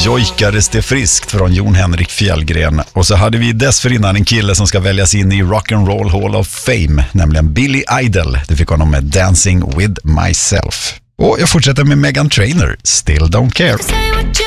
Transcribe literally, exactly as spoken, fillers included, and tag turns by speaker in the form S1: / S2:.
S1: Jojkades det friskt från Jon Henrik Fjällgren. Och så hade vi dessförinnan en kille som ska väljas in i Rock'n'Roll Hall of Fame, nämligen Billy Idol. Det fick honom med Dancing with Myself. Och jag fortsätter med Meghan Trainor, Still Don't Care.